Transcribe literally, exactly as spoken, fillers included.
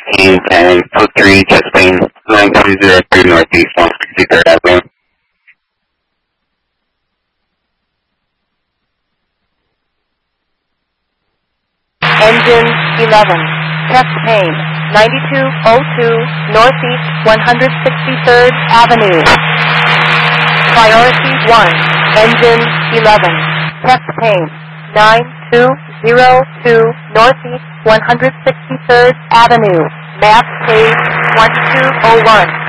sixteen ten, oh three, chest pain, nine two zero three Northeast, one sixty-third Avenue. Engine eleven, chest pain, ninety-two oh two Northeast, one hundred sixty-third Avenue. Priority one, engine eleven, chest pain, nine two zero two Northeast, one hundred sixty-third Avenue. Map page twenty-two oh one.